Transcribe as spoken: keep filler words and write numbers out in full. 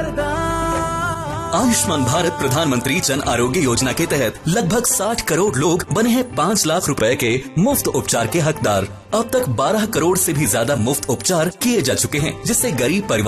आयुष्मान भारत प्रधानमंत्री जन आरोग्य योजना के तहत लगभग साठ करोड़ लोग बने हैं पाँच लाख रुपए के मुफ्त उपचार के हकदार। अब तक बारह करोड़ से भी ज्यादा मुफ्त उपचार किए जा चुके हैं, जिससे गरीब परिवार